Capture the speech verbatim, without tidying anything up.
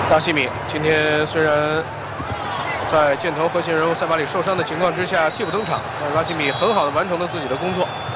扎西米今天虽然在箭头核心人物塞巴里受伤的情况之下替补登场，但扎西米很好的完成了自己的工作。